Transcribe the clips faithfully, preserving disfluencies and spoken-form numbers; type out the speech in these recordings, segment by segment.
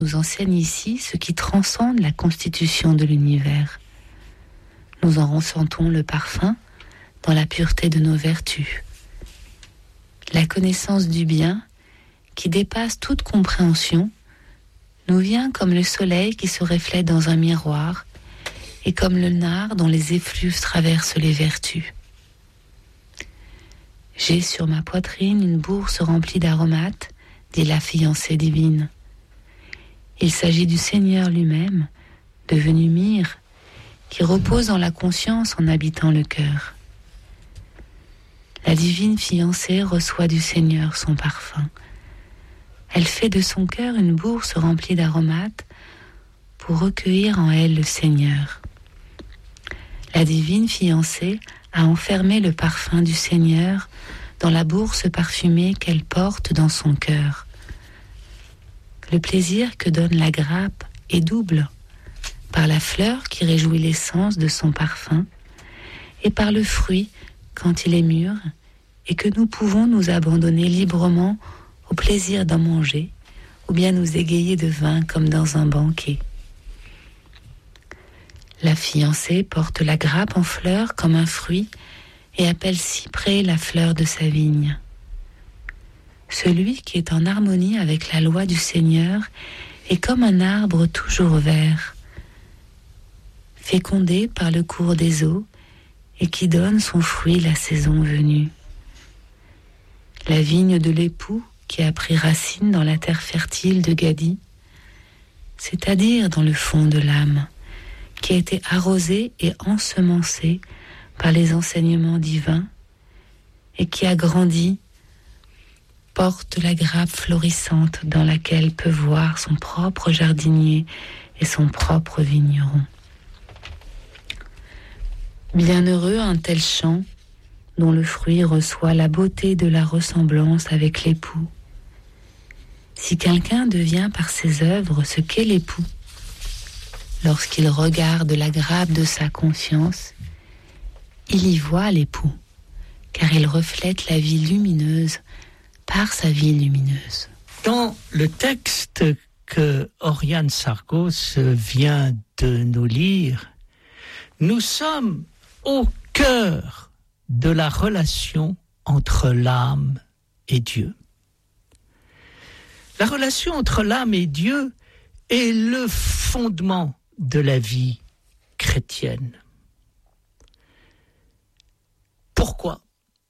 nous enseigne ici ce qui transcende la constitution de l'univers. Nous en ressentons le parfum dans la pureté de nos vertus. La connaissance du bien, qui dépasse toute compréhension, nous vient comme le soleil qui se reflète dans un miroir et comme le nard dont les effluves traversent les vertus. J'ai sur ma poitrine une bourse remplie d'aromates, dit la fiancée divine. Il s'agit du Seigneur lui-même, devenu myrrhe, qui repose dans la conscience en habitant le cœur. La divine fiancée reçoit du Seigneur son parfum. Elle fait de son cœur une bourse remplie d'aromates pour recueillir en elle le Seigneur. La divine fiancée a enfermé le parfum du Seigneur dans la bourse parfumée qu'elle porte dans son cœur. Le plaisir que donne la grappe est double, par la fleur qui réjouit l'essence de son parfum et par le fruit quand il est mûr et que nous pouvons nous abandonner librement au plaisir d'en manger ou bien nous égayer de vin comme dans un banquet. La fiancée porte la grappe en fleurs comme un fruit et appelle cyprès la fleur de sa vigne. Celui qui est en harmonie avec la loi du Seigneur est comme un arbre toujours vert, fécondé par le cours des eaux et qui donne son fruit la saison venue. La vigne de l'époux qui a pris racine dans la terre fertile de Gadi, c'est-à-dire dans le fond de l'âme, qui a été arrosée et ensemencée par les enseignements divins et qui a grandi, porte la grappe florissante dans laquelle peut voir son propre jardinier et son propre vigneron. Bienheureux un tel champ dont le fruit reçoit la beauté de la ressemblance avec l'époux. Si quelqu'un devient par ses œuvres ce qu'est l'époux, lorsqu'il regarde la grappe de sa conscience, il y voit l'époux, car il reflète la vie lumineuse par sa vie lumineuse. Dans le texte que Oriane Sargos vient de nous lire, nous sommes au cœur de la relation entre l'âme et Dieu. La relation entre l'âme et Dieu est le fondement de la vie chrétienne. Pourquoi ?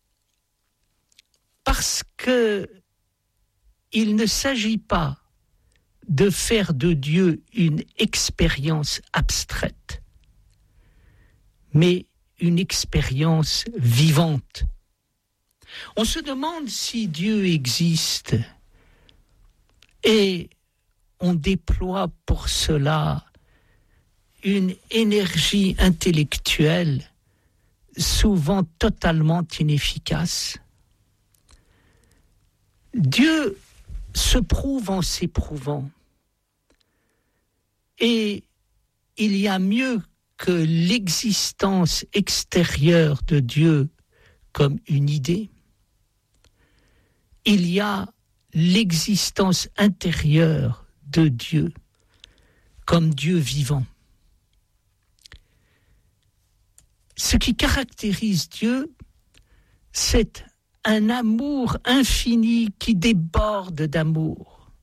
Parce que il ne s'agit pas de faire de Dieu une expérience abstraite, mais une expérience vivante. On se demande si Dieu existe et on déploie pour cela une énergie intellectuelle souvent totalement inefficace. Dieu se prouve en s'éprouvant. Et il y a mieux que l'existence extérieure de Dieu comme une idée. Il y a l'existence intérieure de Dieu comme Dieu vivant. Ce qui caractérise Dieu, c'est un amour infini qui déborde d'amour.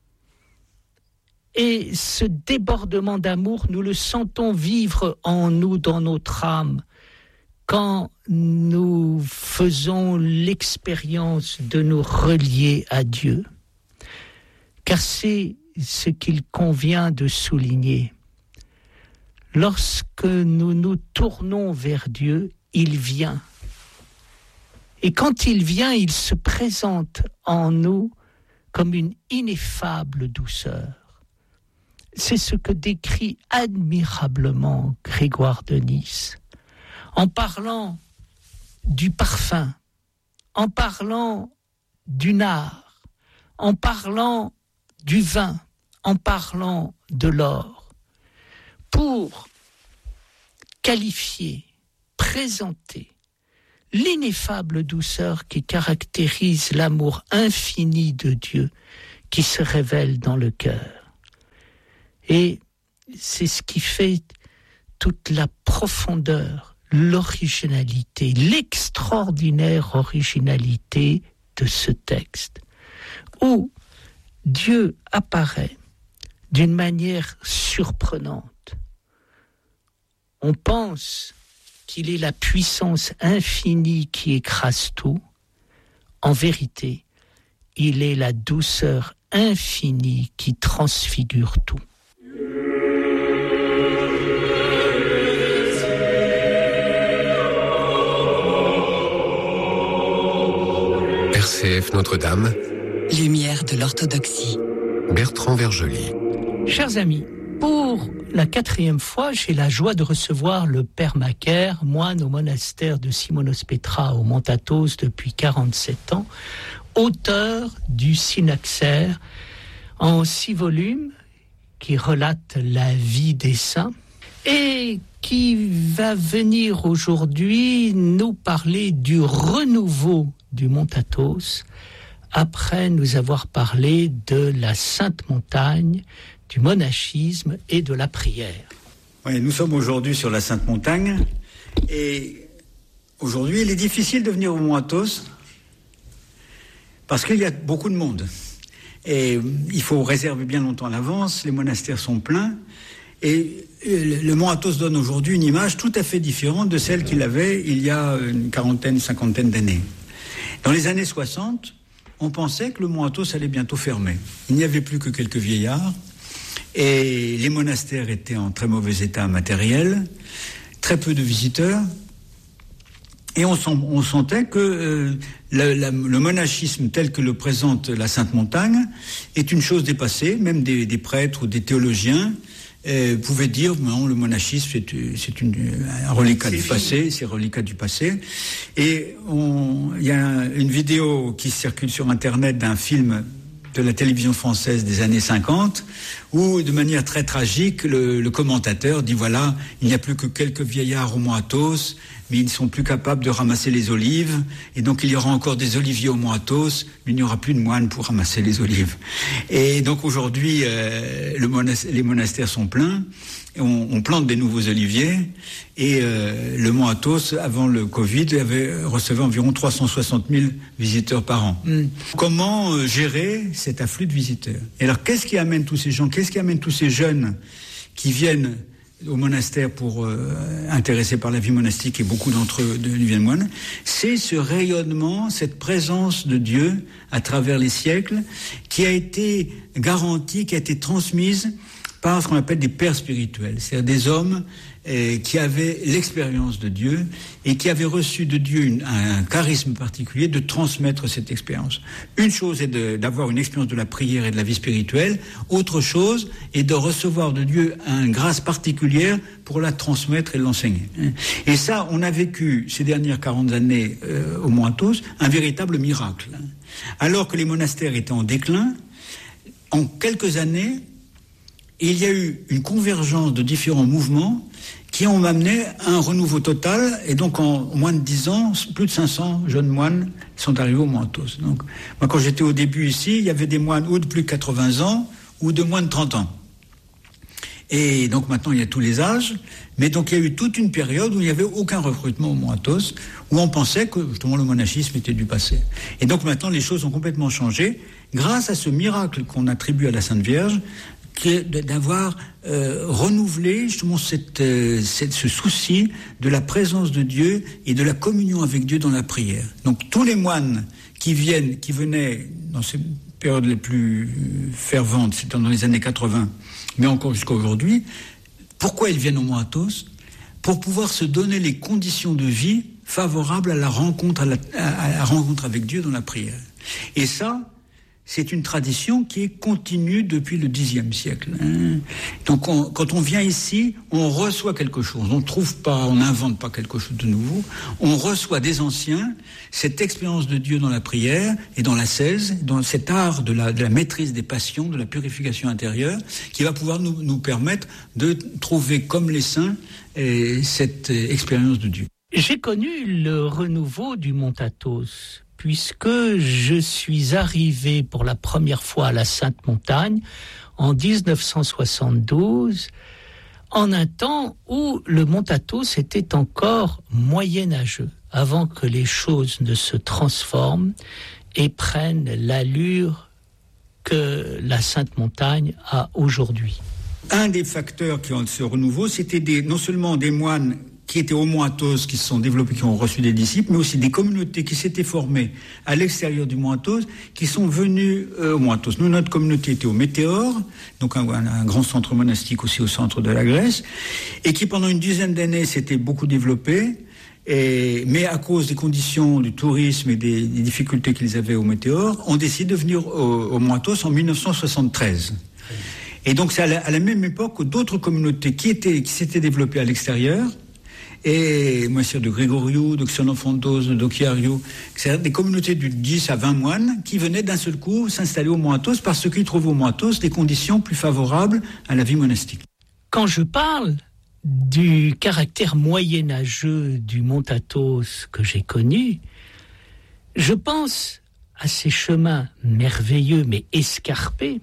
Et ce débordement d'amour, nous le sentons vivre en nous, dans notre âme, quand nous faisons l'expérience de nous relier à Dieu. Car c'est ce qu'il convient de souligner. Lorsque nous nous tournons vers Dieu, il vient. Et quand il vient, il se présente en nous comme une ineffable douceur. C'est ce que décrit admirablement Grégoire de Nice, en parlant du parfum, en parlant du nard, en parlant du vin, en parlant de l'or, pour qualifier, présenter l'ineffable douceur qui caractérise l'amour infini de Dieu qui se révèle dans le cœur. Et c'est ce qui fait toute la profondeur, l'originalité, l'extraordinaire originalité de ce texte, où Dieu apparaît d'une manière surprenante. On pense qu'il est la puissance infinie qui écrase tout. En vérité, il est la douceur infinie qui transfigure tout. R C F Notre-Dame. Lumière de l'orthodoxie. Bertrand Vergely. Chers amis, pour la quatrième fois, j'ai la joie de recevoir le Père Macaire, moine au monastère de Simonos Petra au Mont Athos depuis quarante-sept ans, auteur du Synaxaire en six volumes qui relate la vie des saints et qui va venir aujourd'hui nous parler du renouveau du Mont Athos après nous avoir parlé de la Sainte Montagne, du monachisme et de la prière. Oui, nous sommes aujourd'hui sur la Sainte Montagne et aujourd'hui il est difficile de venir au Mont Athos parce qu'il y a beaucoup de monde et il faut réserver bien longtemps à l'avance, les monastères sont pleins et le Mont Athos donne aujourd'hui une image tout à fait différente de celle qu'il avait il y a une quarantaine, cinquantaine d'années. Dans les années soixante, on pensait que le Mont Athos allait bientôt fermer. Il n'y avait plus que quelques vieillards et les monastères étaient en très mauvais état matériel, très peu de visiteurs. Et on, sent, on sentait que euh, la, la, le monachisme tel que le présente la Sainte Montagne est une chose dépassée. Même des, des prêtres ou des théologiens euh, pouvaient dire non, le monachisme c'est, c'est une, un reliquat c'est du passé, c'est un reliquat du passé. Et il y a une vidéo qui circule sur Internet d'un film de la télévision française des années cinquante, où de manière très tragique, le, le commentateur dit voilà, il n'y a plus que quelques vieillards au Mont Athos, mais ils ne sont plus capables de ramasser les olives, et donc il y aura encore des oliviers au Mont Athos, mais il n'y aura plus de moines pour ramasser les olives. Et donc aujourd'hui, euh, le monas- les monastères sont pleins, on, on plante des nouveaux oliviers, et euh, le Mont Athos, avant le Covid, avait recevait environ trois cent soixante mille visiteurs par an. Mm. Comment euh, gérer cet afflux de visiteurs? Et alors, qu'est-ce qui amène tous ces gens, qu'est-ce qui amène tous ces jeunes qui viennent au monastère pour euh, intéressés par la vie monastique, et beaucoup d'entre eux deviennent moines? C'est ce rayonnement, cette présence de Dieu à travers les siècles qui a été garantie, qui a été transmise par ce qu'on appelle des pères spirituels, c'est-à-dire des hommes eh, qui avaient l'expérience de Dieu et qui avaient reçu de Dieu une, un, un charisme particulier de transmettre cette expérience. Une chose est de, d'avoir une expérience de la prière et de la vie spirituelle, autre chose est de recevoir de Dieu une grâce particulière pour la transmettre et l'enseigner. Et ça, on a vécu ces dernières quarante années euh, au Mont Athos un véritable miracle. Alors que les monastères étaient en déclin, en quelques années, il y a eu une convergence de différents mouvements qui ont amené à un renouveau total. Et donc, en moins de dix ans, plus de cinq cents jeunes moines sont arrivés au Mont Athos. Donc, moi, quand j'étais au début ici, il y avait des moines ou de plus de quatre-vingts ans ou de moins de trente ans. Et donc, maintenant, il y a tous les âges. Mais donc, il y a eu toute une période où il n'y avait aucun recrutement au Mont Athos, où on pensait que, justement, le monachisme était du passé. Et donc, maintenant, les choses ont complètement changé grâce à ce miracle qu'on attribue à la Sainte Vierge, qui est d'avoir euh, renouvelé justement cette, euh, cette, ce souci de la présence de Dieu et de la communion avec Dieu dans la prière. Donc tous les moines qui viennent, qui venaient dans ces périodes les plus ferventes, c'était dans les années quatre-vingts, mais encore jusqu'à aujourd'hui, pourquoi ils viennent au Mont Athos? Pour pouvoir se donner les conditions de vie favorables à la rencontre, à la, à la rencontre avec Dieu dans la prière. Et ça, c'est une tradition qui est continue depuis le dixième siècle. Hein. Donc, on, quand on vient ici, on reçoit quelque chose. On ne trouve pas, on n'invente pas quelque chose de nouveau. On reçoit des anciens cette expérience de Dieu dans la prière et dans l'ascèse, dans cet art de la, de la maîtrise des passions, de la purification intérieure, qui va pouvoir nous, nous permettre de trouver, comme les saints, eh, cette eh, expérience de Dieu. J'ai connu le renouveau du Mont Athos, puisque je suis arrivé pour la première fois à la Sainte Montagne en dix-neuf cent soixante-douze, en un temps où le Mont Athos était encore moyenâgeux, avant que les choses ne se transforment et prennent l'allure que la Sainte Montagne a aujourd'hui. Un des facteurs qui ont ce renouveau, c'était des, non seulement des moines qui étaient au Mont Athos, qui se sont développés, qui ont reçu des disciples, mais aussi des communautés qui s'étaient formées à l'extérieur du Mont Athos, qui sont venues euh, au Mont Athos. Nous, notre communauté était au Météore, donc un, un, un grand centre monastique aussi au centre de la Grèce, et qui pendant une dizaine d'années s'était beaucoup développé. Et, mais à cause des conditions du tourisme et des, des difficultés qu'ils avaient au Météore, ont décidé de venir au, au Mont Athos en dix-neuf cent soixante-treize. Et donc c'est à la, à la même époque que d'autres communautés qui étaient qui s'étaient développées à l'extérieur, et moi c'est de Grégoriou, de Xenophontos, de Dokiariou, c'est des communautés de dix à vingt moines qui venaient d'un seul coup s'installer au Mont Athos parce qu'ils trouvaient au Mont Athos des conditions plus favorables à la vie monastique. Quand je parle du caractère moyenâgeux du Mont Athos que j'ai connu, je pense à ces chemins merveilleux mais escarpés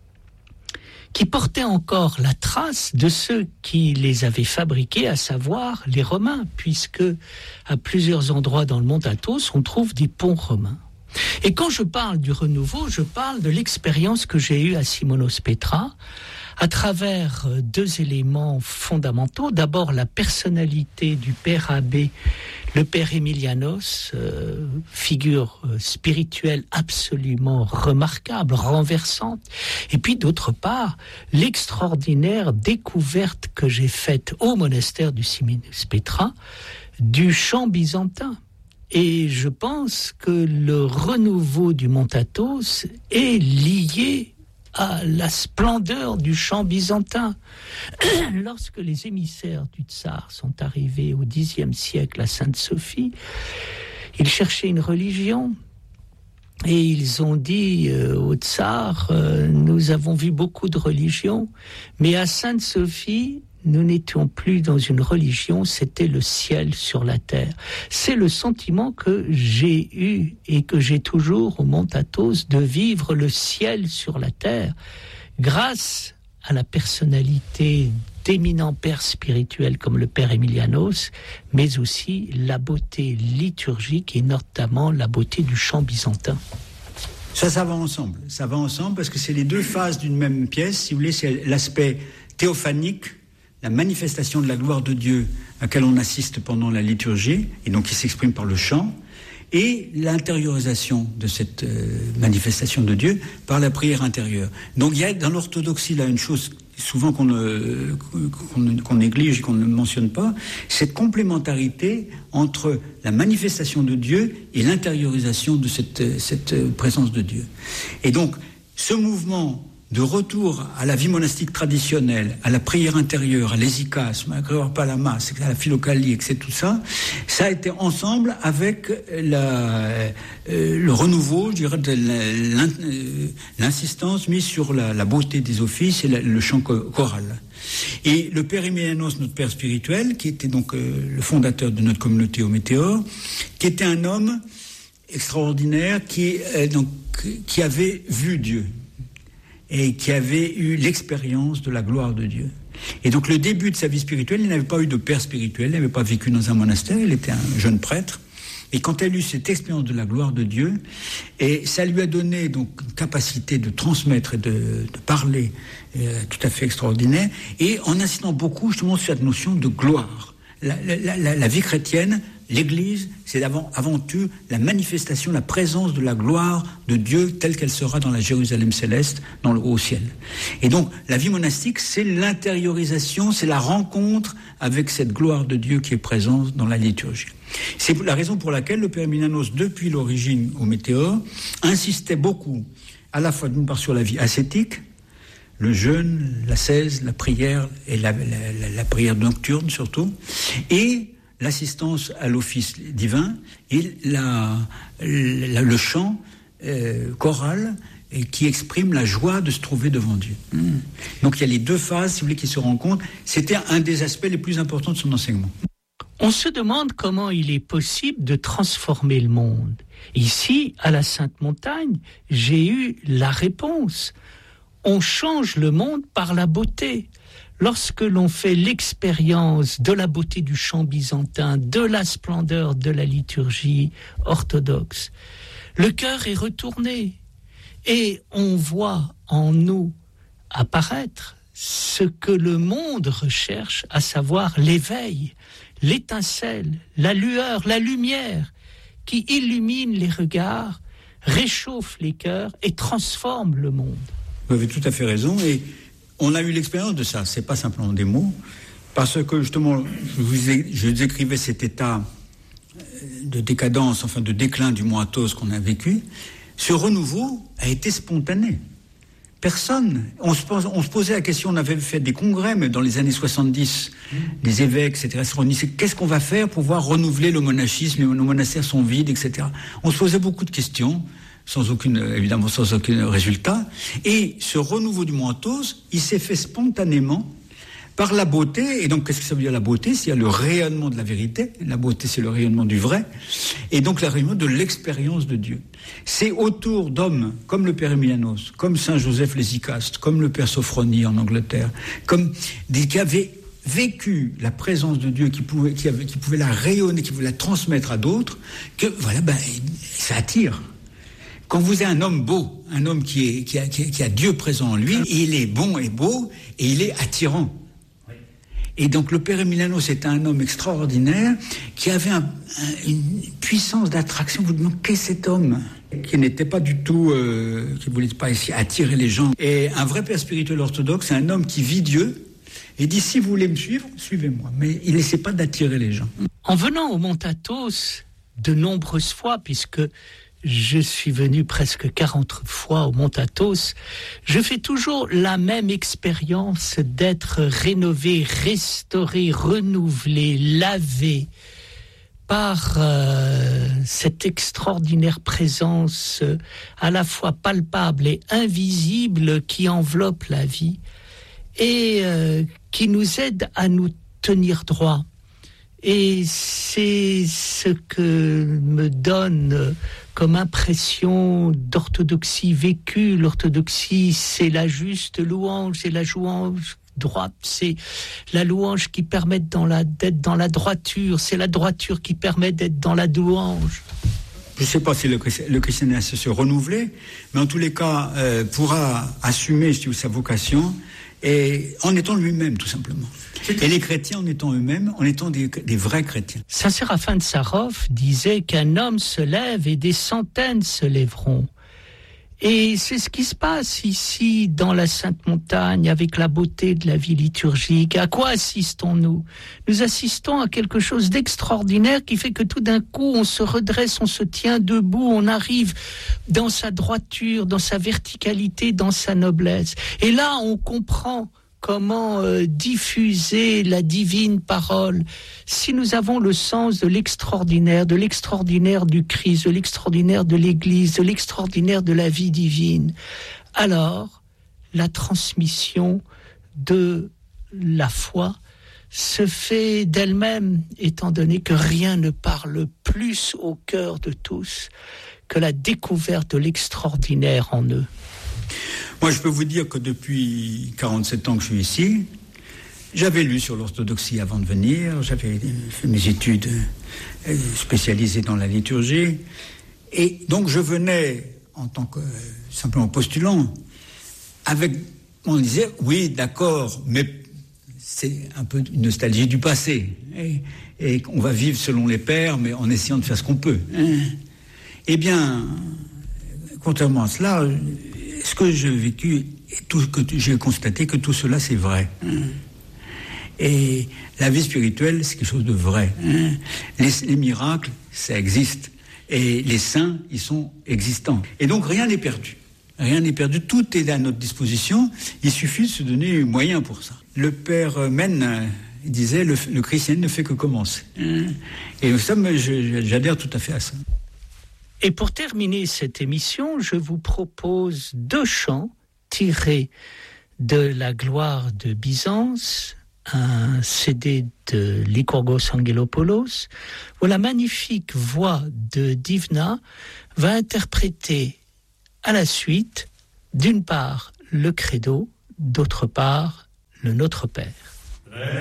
qui portaient encore la trace de ceux qui les avaient fabriqués, à savoir les Romains, puisque à plusieurs endroits dans le Mont Athos, on trouve des ponts romains. Et quand je parle du renouveau, je parle de l'expérience que j'ai eue à Simonos Petra, à travers deux éléments fondamentaux. D'abord, la personnalité du père abbé, le père Emilianos, euh, figure spirituelle absolument remarquable, renversante. Et puis, d'autre part, l'extraordinaire découverte que j'ai faite au monastère du Simonos Petra du chant byzantin. Et je pense que le renouveau du Mont Athos est lié à la splendeur du chant byzantin. Lorsque les émissaires du tsar sont arrivés au dixième siècle à Sainte-Sophie, ils cherchaient une religion et ils ont dit euh, au tsar, euh, nous avons vu beaucoup de religions, mais à Sainte-Sophie, nous n'étions plus dans une religion, c'était le ciel sur la terre. C'est le sentiment que j'ai eu et que j'ai toujours au Mont Athos, de vivre le ciel sur la terre, grâce à la personnalité d'éminents pères spirituels comme le père Emilianos, mais aussi la beauté liturgique et notamment la beauté du chant byzantin. Ça, ça va ensemble. Ça va ensemble parce que c'est les deux phases d'une même pièce. Si vous voulez, c'est l'aspect théophanique, la manifestation de la gloire de Dieu à laquelle on assiste pendant la liturgie, et donc qui s'exprime par le chant, et l'intériorisation de cette euh, manifestation de Dieu par la prière intérieure. Donc il y a dans l'orthodoxie là une chose souvent qu'on, ne, qu'on, qu'on néglige et qu'on ne mentionne pas, cette complémentarité entre la manifestation de Dieu et l'intériorisation de cette, cette présence de Dieu. Et donc ce mouvement de retour à la vie monastique traditionnelle, à la prière intérieure, à l'hésychasme, à la palama, à la philocalie, et cetera, tout ça, ça a été ensemble avec la, euh, le renouveau, je dirais, de l'in, l'insistance mise sur la, la beauté des offices et la, le chant choral. Et le père Emilianos, notre père spirituel, qui était donc euh, le fondateur de notre communauté au Météore, qui était un homme extraordinaire qui, euh, donc, qui avait vu Dieu et qui avait eu l'expérience de la gloire de Dieu. Et donc le début de sa vie spirituelle, il n'avait pas eu de père spirituel, il n'avait pas vécu dans un monastère, il était un jeune prêtre. Et quand elle a eu cette expérience de la gloire de Dieu, et ça lui a donné donc une capacité de transmettre et de, de parler euh, tout à fait extraordinaire, et en insistant beaucoup justement sur cette notion de gloire. La, la, la, la vie chrétienne, l'Église, c'est avant, avant tout la manifestation, la présence de la gloire de Dieu telle qu'elle sera dans la Jérusalem céleste, dans le haut ciel. Et donc, la vie monastique, c'est l'intériorisation, c'est la rencontre avec cette gloire de Dieu qui est présente dans la liturgie. C'est la raison pour laquelle le père Emilianos, depuis l'origine au Météore, insistait beaucoup, à la fois d'une part sur la vie ascétique, le jeûne, l'ascèse, la prière, et la, la, la, la prière nocturne surtout, et l'assistance à l'office divin et la, la, le chant euh, choral et qui exprime la joie de se trouver devant Dieu. Mmh. Donc il y a les deux phases, si vous voulez, qui se rencontrent. C'était un des aspects les plus importants de son enseignement. On se demande comment il est possible de transformer le monde. Ici, à la Sainte Montagne, j'ai eu la réponse. on change le monde par la beauté. Lorsque l'on fait l'expérience de la beauté du chant byzantin, de la splendeur de la liturgie orthodoxe, le cœur est retourné et on voit en nous apparaître ce que le monde recherche, à savoir l'éveil, l'étincelle, la lueur, la lumière qui illumine les regards, réchauffe les cœurs et transforme le monde. Vous avez tout à fait raison, et on a eu l'expérience de ça, c'est pas simplement des mots, parce que justement, je vous ai, je décrivais cet état de décadence, enfin de déclin du mont Athos qu'on a vécu. Ce renouveau a été spontané. Personne, on se, pose, on se posait la question, on avait fait des congrès, mais dans les années soixante-dix, les évêques, et cetera, se réunissaient, qu'est-ce qu'on va faire pour pouvoir renouveler le monachisme, nos monastères sont vides, et cetera. On se posait beaucoup de questions, sans aucune, évidemment sans aucun résultat, et ce renouveau du mont Athos, il s'est fait spontanément par la beauté. Et donc qu'est-ce que ça veut dire la beauté? C'est le rayonnement de la vérité, la beauté c'est le rayonnement du vrai, et donc le rayonnement de l'expérience de Dieu. C'est autour d'hommes comme le Père Emilianos, comme Saint Joseph l'Hésychaste, comme le Père Sophronie en Angleterre, comme des qui avaient vécu la présence de Dieu, qui pouvait, qui avait, qui pouvait la rayonner, qui pouvait la transmettre à d'autres, que voilà, ben, ça attire. Quand vous êtes un homme beau, un homme qui, est, qui, a, qui, a, qui a Dieu présent en lui, il est bon et beau, et il est attirant. Et donc le Père Emilianos c'était un homme extraordinaire, qui avait un, un, une puissance d'attraction. Vous demandez, qu'est cet homme qui n'était pas du tout, euh, qui ne voulait pas essayer attirer les gens. Et un vrai père spirituel orthodoxe, c'est un homme qui vit Dieu, et dit, si vous voulez me suivre, suivez-moi. Mais il n'essaie pas d'attirer les gens. En venant au mont Athos, de nombreuses fois, puisque je suis venu presque quarante fois au mont Athos, je fais toujours la même expérience d'être rénové, restauré, renouvelé, lavé par euh, cette extraordinaire présence euh, à la fois palpable et invisible qui enveloppe la vie et euh, qui nous aide à nous tenir droit. Et c'est ce que me donne comme impression d'orthodoxie vécue. L'orthodoxie, c'est la juste louange, c'est la louange droite, c'est la louange qui permet dans la, d'être dans la droiture, c'est la droiture qui permet d'être dans la louange. Je ne sais pas si le, le christianisme se renouveler, mais en tous les cas, euh, pourra assumer sa vocation et en étant lui-même, tout simplement. Et les chrétiens en étant eux-mêmes, en étant des, des vrais chrétiens. Saint Séraphin de Sarov disait qu'un homme se lève et des centaines se lèveront. Et c'est ce qui se passe ici dans la Sainte Montagne avec la beauté de la vie liturgique. À quoi assistons-nous? Nous assistons à quelque chose d'extraordinaire qui fait que tout d'un coup on se redresse, on se tient debout, on arrive dans sa droiture, dans sa verticalité, dans sa noblesse. Et là on comprend comment euh, diffuser la divine parole. Si nous avons le sens de l'extraordinaire, de l'extraordinaire du Christ, de l'extraordinaire de l'Église, de l'extraordinaire de la vie divine, alors la transmission de la foi se fait d'elle-même, étant donné que rien ne parle plus au cœur de tous que la découverte de l'extraordinaire en eux. Moi, je peux vous dire que depuis quarante-sept ans que je suis ici, j'avais lu sur l'orthodoxie avant de venir, j'avais fait mes études spécialisées dans la liturgie, et donc je venais en tant que simplement postulant, avec, on disait, oui, d'accord, mais c'est un peu une nostalgie du passé, et, et on va vivre selon les pères, mais en essayant de faire ce qu'on peut. Hein. Eh bien, contrairement à cela, ce que j'ai vécu, et tout ce que j'ai constaté que tout cela c'est vrai. Hein. Et la vie spirituelle, c'est quelque chose de vrai. Hein. Les, les miracles, ça existe. Et les saints, ils sont existants. Et donc rien n'est perdu. Rien n'est perdu. Tout est à notre disposition. Il suffit de se donner moyen pour ça. Le père Mène disait, le, le christianisme ne fait que commencer. Hein. Et ça, j'adhère tout à fait à ça. Et pour terminer cette émission, je vous propose deux chants tirés de la gloire de Byzance, un C D de Lycurgos Angelopoulos, où la magnifique voix de Divna va interpréter à la suite, d'une part, le credo, d'autre part le Notre Père.